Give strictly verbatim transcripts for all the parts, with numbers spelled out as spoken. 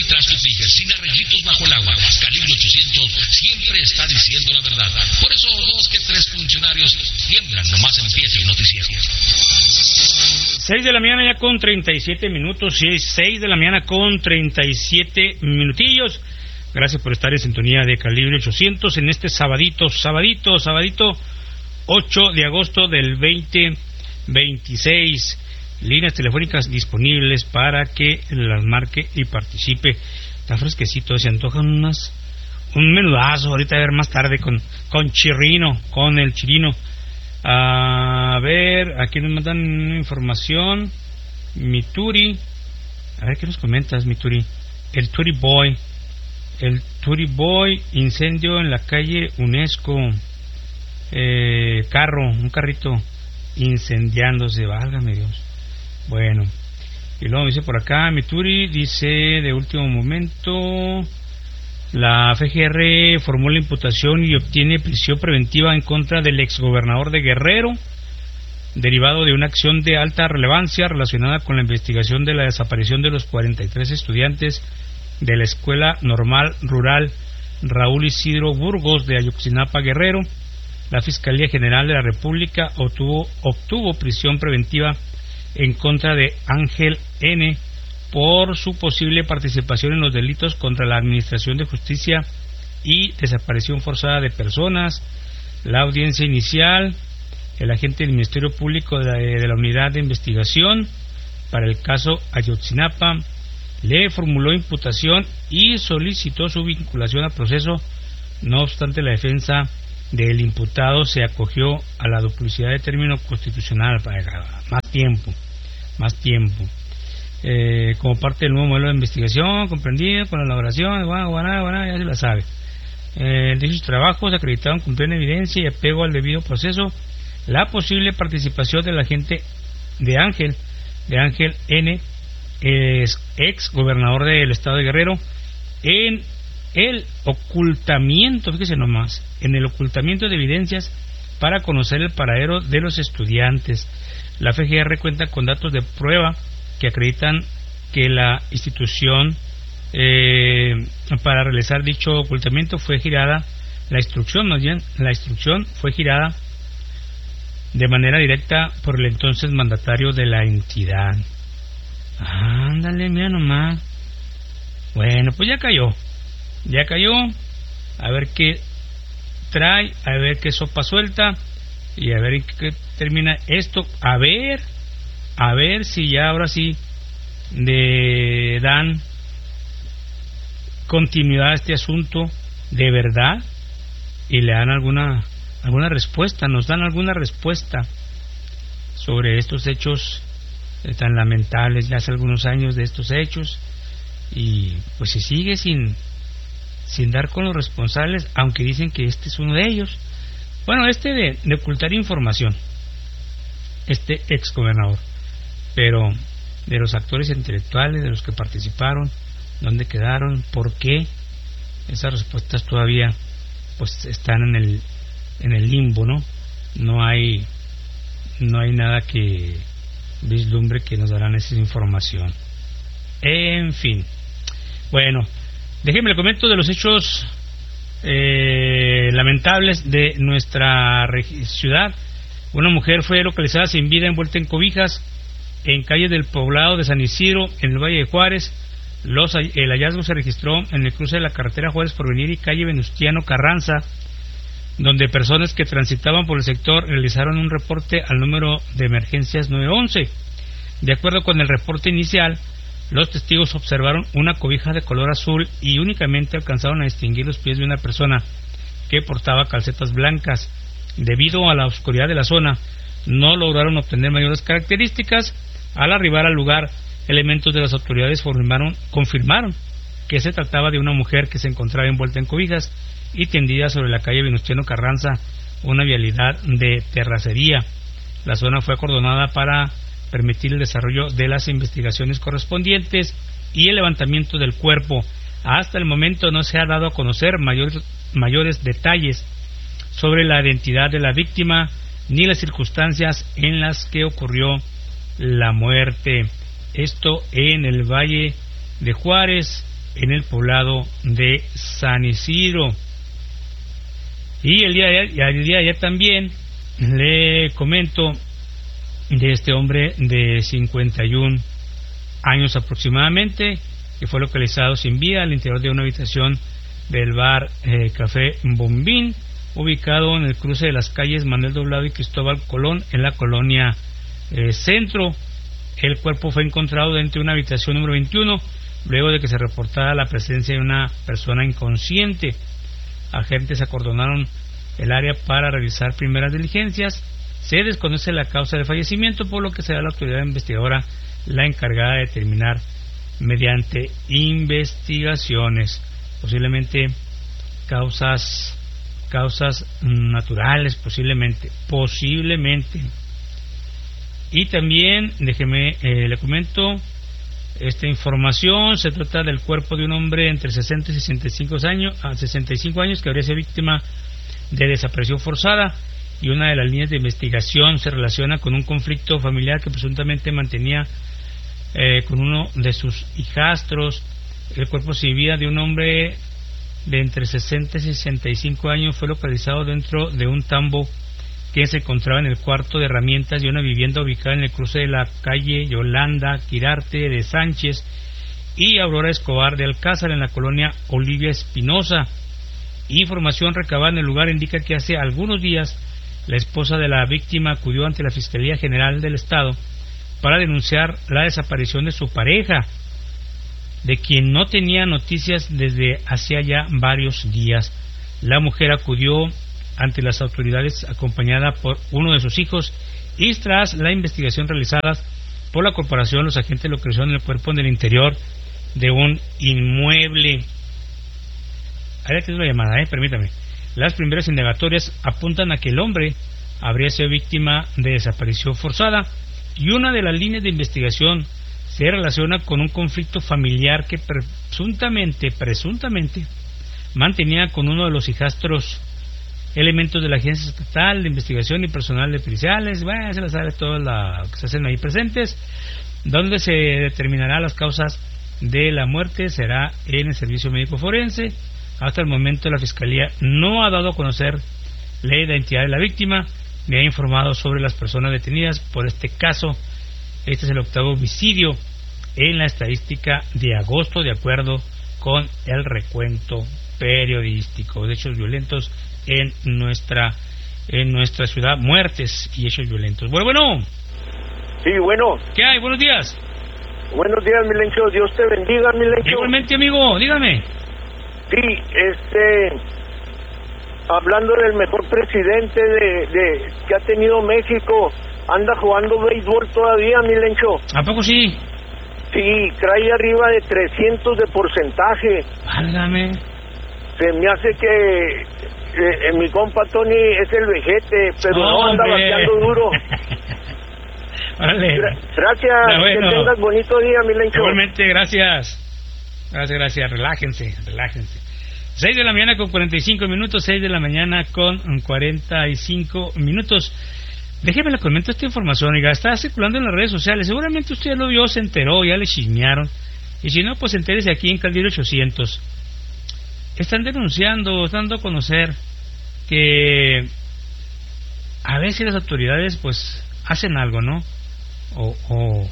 mientras tú fijes, sin arreglitos bajo el agua. Calibre ochocientos siempre está diciendo la verdad. Por eso dos que tres funcionarios tiemblan, nomás empieza el noticiero. seis de la mañana ya con treinta y siete minutos, seis de la mañana con treinta y siete minutillos. Gracias por estar en sintonía de Calibre ochocientos en este sabadito, sabadito, sabadito ocho de agosto del veinte veintiséis. Líneas telefónicas disponibles para que las marque y participe. Está fresquecito, se antojan unas un menudazo ahorita, a ver más tarde con, con chirrino, con el chirino. A ver, aquí nos mandan información. Mituri, a ver qué nos comentas, Mituri. El Turi Boy, el Turi Boy, incendio en la calle UNESCO. Eh, carro, un carrito incendiándose, válgame Dios. Bueno, y luego dice por acá, Mituri dice de último momento, la F G R formó la imputación y obtiene prisión preventiva en contra del exgobernador de Guerrero, derivado de una acción de alta relevancia relacionada con la investigación de la desaparición de los cuarenta y tres estudiantes de la Escuela Normal Rural Raúl Isidro Burgos de Ayotzinapa, Guerrero. La Fiscalía General de la República obtuvo, obtuvo prisión preventiva en contra de Ángel N. por su posible participación en los delitos contra la Administración de Justicia y desaparición forzada de personas. La audiencia inicial, el agente del Ministerio Público de la, de la Unidad de Investigación para el caso Ayotzinapa le formuló imputación y solicitó su vinculación al proceso. No obstante, la defensa del imputado se acogió a la duplicidad de término constitucional para más tiempo, más tiempo. Eh, como parte del nuevo modelo de investigación comprendido con la elaboración, bueno, bueno, bueno, ya se la sabe. Eh, de sus trabajos acreditaron con plena evidencia y apego al debido proceso la posible participación del agente de Ángel, de Ángel N., es ex gobernador del estado de Guerrero, en el ocultamiento, fíjese nomás, en el ocultamiento de evidencias para conocer el paradero de los estudiantes. La F G R cuenta con datos de prueba que acreditan que la institución eh, para realizar dicho ocultamiento fue girada, la instrucción más bien, la instrucción fue girada de manera directa por el entonces mandatario de la entidad. Ándale, mira nomás. Bueno, pues ya cayó. Ya cayó, a ver qué trae, a ver qué sopa suelta y a ver en qué termina esto, a ver, a ver si ya ahora sí le dan continuidad a este asunto de verdad y le dan alguna alguna respuesta, nos dan alguna respuesta sobre estos hechos tan lamentables, ya hace algunos años de estos hechos, y pues se sigue sin sin dar con los responsables, aunque dicen que este es uno de ellos. Bueno, este de, de ocultar información, este ex gobernador, pero de los actores intelectuales, de los que participaron, dónde quedaron, por qué, esas respuestas todavía pues están en el en el limbo, ¿no? No hay no hay nada que vislumbre que nos darán esa información. En fin, bueno, déjenme le comento de los hechos eh, lamentables de nuestra ciudad. Una mujer fue localizada sin vida, envuelta en cobijas, en calle del poblado de San Isidro, en el Valle de Juárez. Los, el hallazgo se registró en el cruce de la carretera Juárez Porvenir y calle Venustiano Carranza, donde personas que transitaban por el sector realizaron un reporte al número de emergencias nueve once. De acuerdo con el reporte inicial, los testigos observaron una cobija de color azul y únicamente alcanzaron a distinguir los pies de una persona que portaba calcetas blancas. Debido a la oscuridad de la zona, no lograron obtener mayores características. Al arribar al lugar, elementos de las autoridades confirmaron, confirmaron que se trataba de una mujer que se encontraba envuelta en cobijas y tendida sobre la calle Venustiano Carranza, una vialidad de terracería. La zona fue acordonada para permitir el desarrollo de las investigaciones correspondientes y el levantamiento del cuerpo. Hasta el momento no se ha dado a conocer mayor, mayores detalles sobre la identidad de la víctima ni las circunstancias en las que ocurrió la muerte. Esto en el Valle de Juárez, en el poblado de San Isidro. Y el día de ayer, el día de ayer también le comento de este hombre de cincuenta y un años aproximadamente, que fue localizado sin vida al interior de una habitación del bar eh, Café Bombín, ubicado en el cruce de las calles Manuel Doblado y Cristóbal Colón, en la colonia eh, Centro. El cuerpo fue encontrado dentro de una habitación número veintiuno, luego de que se reportara la presencia de una persona inconsciente. Agentes acordonaron el área para realizar primeras diligencias. Se desconoce la causa del fallecimiento, por lo que será la autoridad investigadora la encargada de determinar mediante investigaciones, posiblemente causas causas naturales, posiblemente, posiblemente. Y también, déjeme, eh, le comento esta información. Se trata del cuerpo de un hombre entre sesenta y sesenta y cinco años, a sesenta y cinco años, que habría sido víctima de desaparición forzada, y una de las líneas de investigación se relaciona con un conflicto familiar que presuntamente mantenía eh, con uno de sus hijastros. El cuerpo sin vida de un hombre de entre sesenta y sesenta y cinco años fue localizado dentro de un tambo que se encontraba en el cuarto de herramientas de una vivienda ubicada en el cruce de la calle Yolanda Quirarte de Sánchez y Aurora Escobar de Alcázar, en la colonia Olivia Espinosa. Información recabada en el lugar indica que hace algunos días la esposa de la víctima acudió ante la Fiscalía General del Estado para denunciar la desaparición de su pareja, de quien no tenía noticias desde hacía ya varios días. La mujer acudió ante las autoridades acompañada por uno de sus hijos, y tras la investigación realizada por la corporación, los agentes localizaron el cuerpo en el interior de un inmueble. Ahí tiene la llamada, eh, permítame. Las primeras indagatorias apuntan a que el hombre habría sido víctima de desaparición forzada, y una de las líneas de investigación se relaciona con un conflicto familiar que presuntamente, presuntamente mantenía con uno de los hijastros. Elementos de la Agencia Estatal de Investigación y personal de periciales, bueno, se les sabe todo lo que se hacen ahí presentes, donde se determinará las causas de la muerte, será en el servicio médico forense. Hasta el momento la Fiscalía no ha dado a conocer la identidad de la víctima, ni ha informado sobre las personas detenidas por este caso. Este es el octavo homicidio en la estadística de agosto, de acuerdo con el recuento periodístico de hechos violentos en nuestra en nuestra ciudad, muertes y hechos violentos. Bueno, bueno. Sí, bueno. ¿Qué hay? Buenos días. Buenos días, Milencho. Dios te bendiga, Milencho. Igualmente, amigo. Dígame. Sí, este... hablando del mejor presidente de, de que ha tenido México, anda jugando béisbol todavía, Milencho. ¿A poco sí? Sí, trae arriba de trescientos de porcentaje. Válgame. Se me hace que eh, mi compa Tony es el vejete, pero no, no anda bateando duro. Vale. Gra gracias, bueno. Que tengas bonito día, Milencho. Igualmente, gracias. Gracias, gracias. Relájense, relájense. seis de la mañana con cuarenta y cinco minutos, seis de la mañana con cuarenta y cinco minutos. Déjeme le comento esta información, oiga, está circulando en las redes sociales. Seguramente usted ya lo vio, se enteró, ya le chismearon. Y si no, pues entérese aquí en Caldero ochocientos. Están denunciando, dando a conocer que a veces las autoridades pues hacen algo, ¿no? O, o,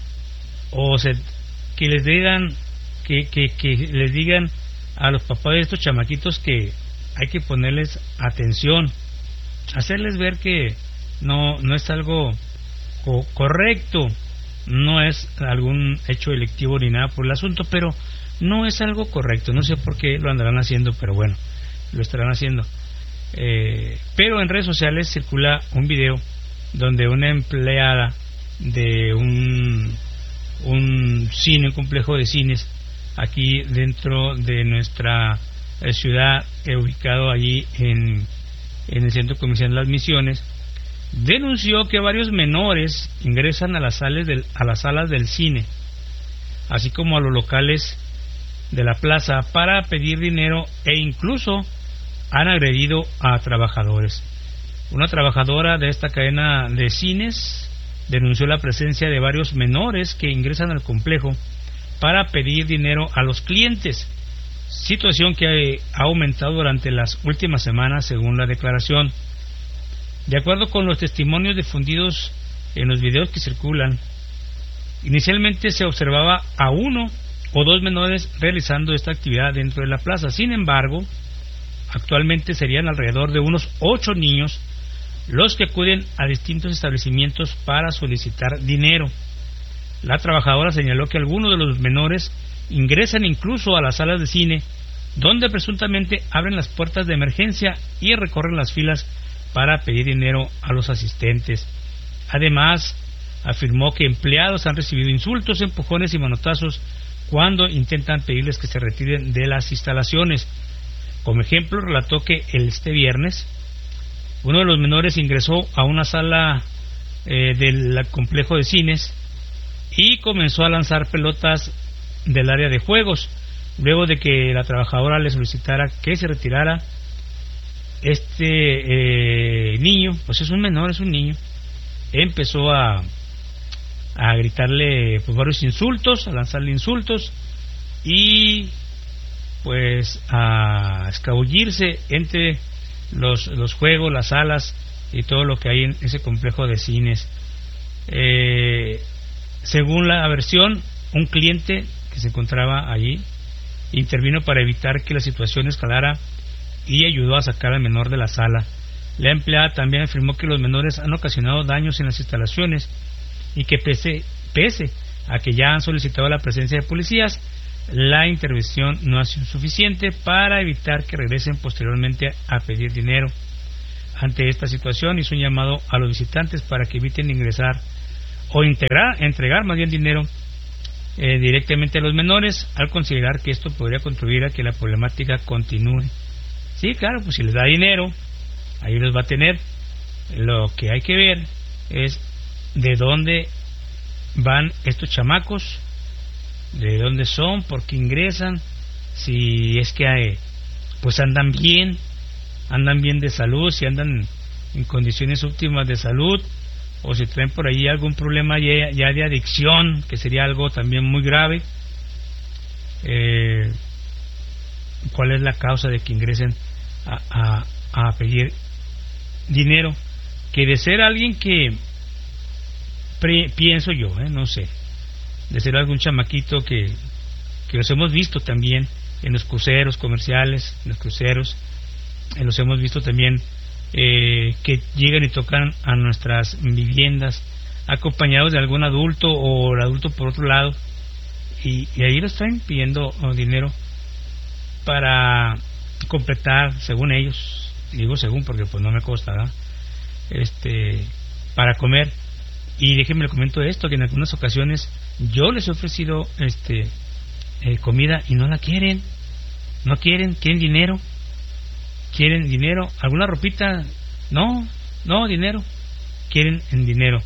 o se, que les digan, que, que, que les digan a los papás de estos chamaquitos que hay que ponerles atención, hacerles ver que no, no es algo co correcto, no es algún hecho delictivo ni nada por el asunto, pero no es algo correcto. No sé por qué lo andarán haciendo, pero bueno, lo estarán haciendo. Eh, pero en redes sociales circula un video donde una empleada de un, un cine, un complejo de cines aquí dentro de nuestra eh, ciudad, eh, ubicado allí en, en el centro comercial Las Misiones, denunció que varios menores ingresan a las salas del, a las salas del cine, así como a los locales de la plaza, para pedir dinero, e incluso han agredido a trabajadores. Una trabajadora de esta cadena de cines denunció la presencia de varios menores que ingresan al complejo para pedir dinero a los clientes, situación que ha aumentado durante las últimas semanas según la declaración. De acuerdo con los testimonios difundidos en los videos que circulan, inicialmente se observaba a uno o dos menores realizando esta actividad dentro de la plaza. Sin embargo, actualmente serían alrededor de unos ocho niños los que acuden a distintos establecimientos para solicitar dinero. La trabajadora señaló que algunos de los menores ingresan incluso a las salas de cine, donde presuntamente abren las puertas de emergencia y recorren las filas para pedir dinero a los asistentes. Además, afirmó que empleados han recibido insultos, empujones y manotazos cuando intentan pedirles que se retiren de las instalaciones. Como ejemplo, relató que este viernes uno de los menores ingresó a una sala eh, del complejo de cines y comenzó a lanzar pelotas del área de juegos. Luego de que la trabajadora le solicitara que se retirara, este eh, niño, pues es un menor, es un niño, empezó a a gritarle pues varios insultos, a lanzarle insultos y pues a escabullirse entre los, los juegos, las salas y todo lo que hay en ese complejo de cines. Eh, según la versión, un cliente que se encontraba allí intervino para evitar que la situación escalara y ayudó a sacar al menor de la sala. La empleada también afirmó que los menores han ocasionado daños en las instalaciones y que pese, pese a que ya han solicitado la presencia de policías, la intervención no ha sido suficiente para evitar que regresen posteriormente a pedir dinero. Ante esta situación hizo un llamado a los visitantes para que eviten ingresar o integrar, entregar más bien dinero eh, directamente a los menores, al considerar que esto podría contribuir a que la problemática continúe. Sí, claro, pues si les da dinero, ahí los va a tener. Lo que hay que ver es de dónde van estos chamacos, de dónde son, por qué ingresan, si es que hay, pues andan bien, andan bien de salud, si andan en condiciones óptimas de salud, o si traen por ahí algún problema ya, ya de adicción, que sería algo también muy grave. Eh, ¿Cuál es la causa de que ingresen a, a, a pedir dinero? Que de ser alguien que pre, pienso yo, eh, no sé, de ser algún chamaquito que, que los hemos visto también en los cruceros comerciales, en los cruceros, eh, los hemos visto también eh, que llegan y tocan a nuestras viviendas acompañados de algún adulto o el adulto por otro lado, y, y ahí los traen pidiendo oh, dinero para completar, según ellos, digo según porque pues no me consta, ¿verdad? este para comer. Y déjenme le comento esto, que en algunas ocasiones yo les he ofrecido este eh, comida y no la quieren, no quieren, quieren dinero, quieren dinero, alguna ropita, no, no, dinero, quieren en dinero.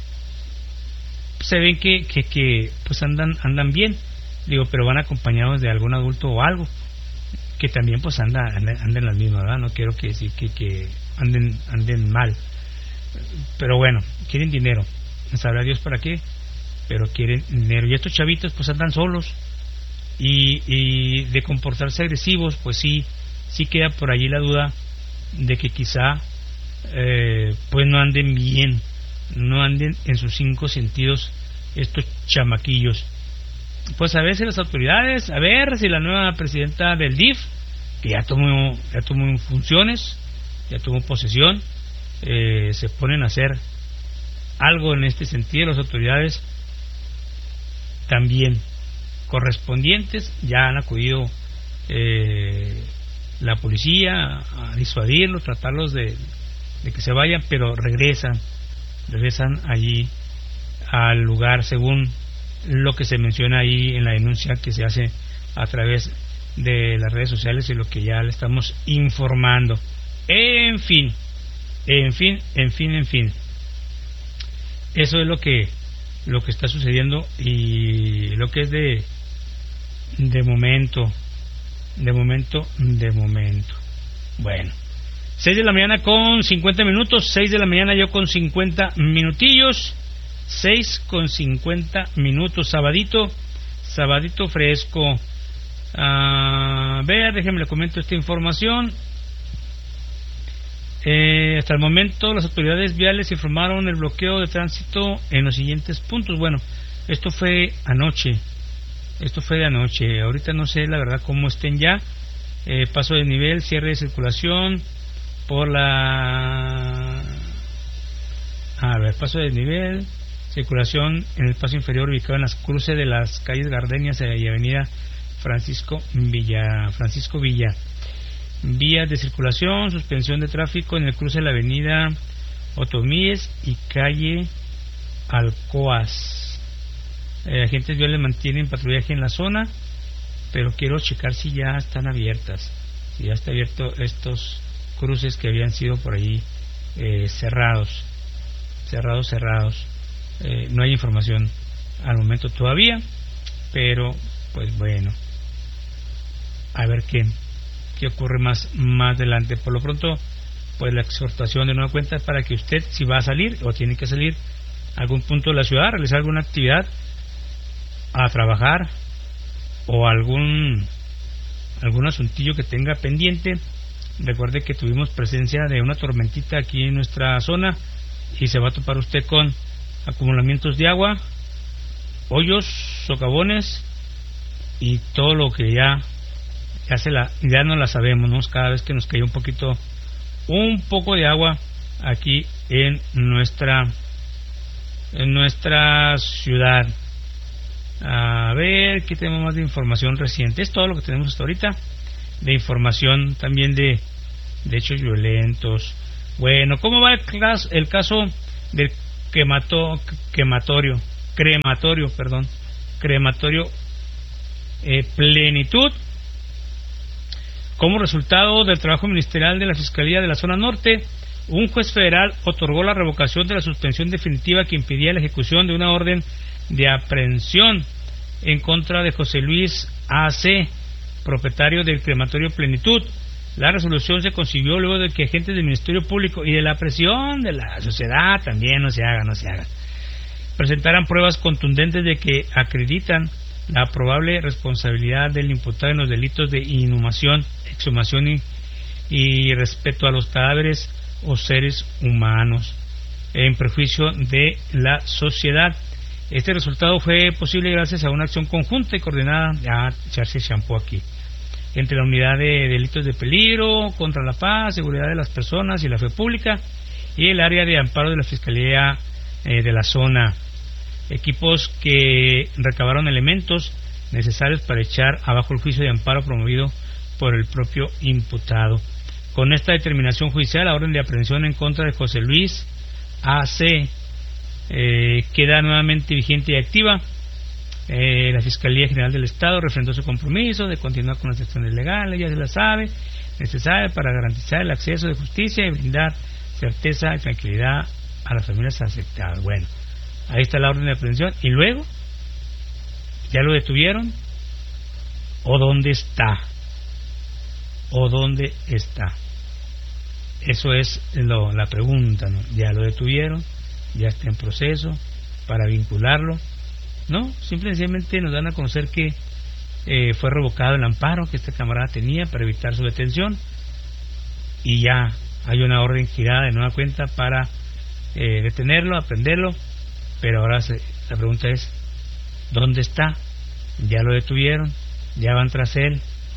Se ven que, que, que pues andan andan bien, digo, pero van acompañados de algún adulto o algo, que también pues anda, anda, anda en las mismas, ¿verdad? No quiero que decir que, que anden, anden mal, pero bueno, quieren dinero, sabrá Dios para qué, pero quieren dinero. Y estos chavitos pues andan solos y, y de comportarse agresivos, pues sí, sí queda por allí la duda de que quizá eh, pues no anden bien, no anden en sus cinco sentidos estos chamaquillos. Pues a veces las autoridades, a ver si la nueva presidenta del D I F, que ya tomó, ya tomó funciones, ya tomó posesión, eh, se ponen a hacer algo en este sentido. Las autoridades también correspondientes ya han acudido eh, la policía a disuadirlos, tratarlos de, de que se vayan, pero regresan, regresan allí al lugar según lo que se menciona ahí en la denuncia que se hace a través de las redes sociales y lo que ya le estamos informando. En fin, en fin, en fin, en fin. Eso es lo que lo que está sucediendo y lo que es de de momento, de momento, de momento. Bueno, seis de la mañana con cincuenta minutos, seis de la mañana yo con cincuenta minutillos, seis con cincuenta minutos, sabadito, sabadito fresco. A ver, déjenme le comento esta información. Eh, hasta el momento las autoridades viales informaron el bloqueo de tránsito en los siguientes puntos. Bueno, esto fue anoche. Esto fue de anoche. Ahorita no sé la verdad cómo estén ya. Eh, paso de nivel, cierre de circulación por la... A ver, paso de nivel, circulación en el paso inferior ubicado en las cruces de las calles Gardenias y avenida Francisco Villa. Francisco Villa. Vías de circulación, suspensión de tráfico en el cruce de la avenida Otomíes y calle Alcoas. Eh, agentes viales mantienen patrullaje en la zona, pero quiero checar si ya están abiertas, si ya está abierto estos cruces que habían sido por ahí eh, cerrados, cerrados, cerrados. Eh, no hay información al momento todavía, pero pues bueno, a ver qué. que ocurre más más adelante. Por lo pronto, pues la exhortación de nueva cuenta es para que usted, si va a salir o tiene que salir a algún punto de la ciudad, realizar alguna actividad, a trabajar o algún algún asuntillo que tenga pendiente, recuerde que tuvimos presencia de una tormentita aquí en nuestra zona y se va a topar usted con acumulamientos de agua, hoyos, socavones y todo lo que ya Ya, se la, ya no la sabemos, ¿no? Cada vez que nos cae un poquito, un poco de agua aquí en nuestra en nuestra ciudad. A ver, ¿qué tenemos más de información reciente? Es todo lo que tenemos hasta ahorita de información, también de, de hechos violentos. Bueno, ¿cómo va el caso, el caso del quemato, quematorio, crematorio, perdón, crematorio eh, Plenitud? Como resultado del trabajo ministerial de la Fiscalía de la Zona Norte, un juez federal otorgó la revocación de la suspensión definitiva que impedía la ejecución de una orden de aprehensión en contra de José Luis A C, propietario del crematorio Plenitud. La resolución se concibió luego de que agentes del Ministerio Público y de la presión de la sociedad, también no se haga, no se haga, presentaran pruebas contundentes de que acreditan la probable responsabilidad del imputado en los delitos de inhumación, exhumación y, y respeto a los cadáveres o seres humanos en perjuicio de la sociedad. Este resultado fue posible gracias a una acción conjunta y coordinada, ya echarse shampoo aquí, entre la unidad de delitos de peligro contra la paz, seguridad de las personas y la fe pública y el área de amparo de la Fiscalía eh, de la zona. Equipos que recabaron elementos necesarios para echar abajo el juicio de amparo promovido por el propio imputado. Con esta determinación judicial, la orden de aprehensión en contra de José Luis A C eh, queda nuevamente vigente y activa. Eh, la Fiscalía General del Estado refrendó su compromiso de continuar con las acciones legales, ya se la sabe, necesarias para garantizar el acceso de justicia y brindar certeza y tranquilidad a las familias afectadas. Bueno, ahí está la orden de aprehensión. ¿Y luego? ¿Ya lo detuvieron? ¿O dónde está? ¿O dónde está? Eso es lo, la pregunta, ¿no? ¿Ya lo detuvieron? ¿Ya está en proceso para vincularlo? No, simplemente nos dan a conocer que eh, fue revocado el amparo que este camarada tenía para evitar su detención y ya hay una orden girada de nueva cuenta para eh, detenerlo, aprenderlo. Pero ahora se, la pregunta es, ¿dónde está? ¿Ya lo detuvieron? ¿Ya van tras él?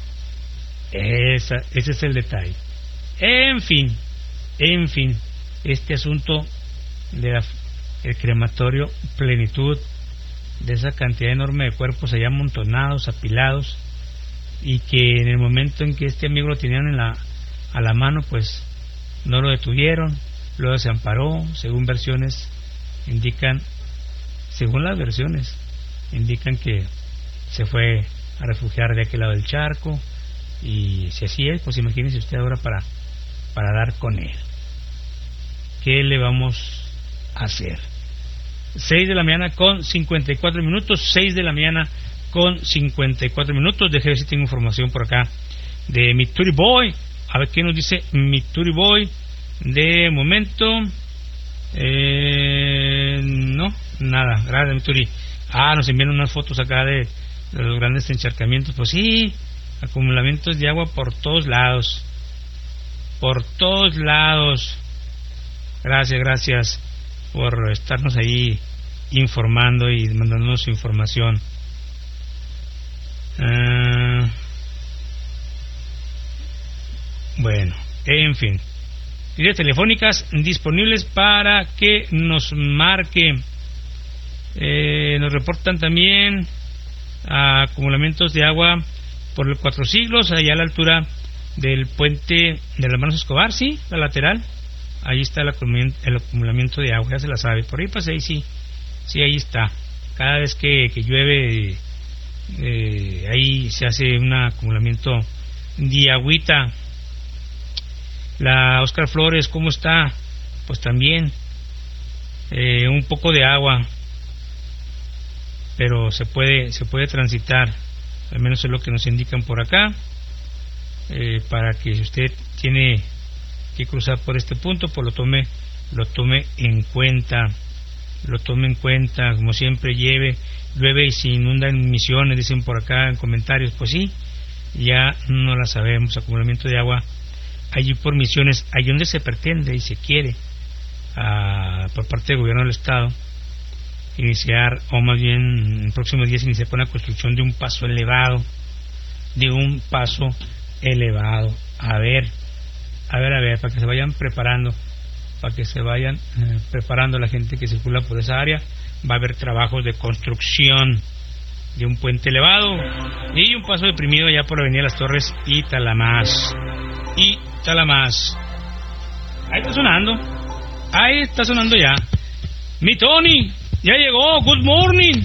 Esa, ese es el detalle. En fin, en fin, este asunto del crematorio Plenitud, de esa cantidad enorme de cuerpos allá amontonados, apilados, y que en el momento en que este amigo lo tenían en la, a la mano, pues no lo detuvieron, luego se amparó, según versiones indican, según las versiones indican que se fue a refugiar de aquel lado del charco, y si así es, pues imagínese usted ahora para, para dar con él. ¿Qué le vamos a hacer? seis de la mañana con cincuenta y cuatro minutos, seis de la mañana con cincuenta y cuatro minutos. Déjeme ver si tengo información por acá de Mituri Boy. A ver qué nos dice Mituri Boy. De momento, eh, no, nada, gracias Mituri. Ah, nos envían unas fotos acá de, los grandes encharcamientos. Pues sí, acumulamientos de agua por todos lados, por todos lados. Gracias, gracias por estarnos ahí informando y mandándonos información. Uh, bueno, en fin, líneas telefónicas disponibles para que nos marque. Eh, nos reportan también acumulamientos de agua por los Cuatro Siglos, allá a la altura del puente de las Hermanos Escobar, sí, la lateral. Ahí está el acumulamiento, el acumulamiento de agua, ya se la sabe. Por ahí pasé, ahí sí, sí, ahí está. Cada vez que, que llueve, eh, ahí se hace un acumulamiento de agüita. La Oscar Flores, ¿cómo está? Pues también eh, un poco de agua, pero se puede se puede transitar, al menos es lo que nos indican por acá, eh, para que si usted tiene que cruzar por este punto, pues lo tome lo tome en cuenta, lo tome en cuenta, como siempre, lleve, llueve y se inunda en Misiones, dicen por acá en comentarios. Pues sí, ya no la sabemos, acumulamiento de agua allí por Misiones, allí donde se pretende y se quiere, a, por parte del gobierno del estado, iniciar, o más bien en próximos días iniciar con la construcción de un paso elevado, de un paso elevado. A ver, a ver, a ver, para que se vayan preparando, para que se vayan eh, preparando la gente que circula por esa área. Va a haber trabajos de construcción de un puente elevado y un paso deprimido ya por la avenida Las Torres y Talamás. Y Talamás. Ahí está sonando, ahí está sonando ya. Mi Tony, ya llegó, good morning.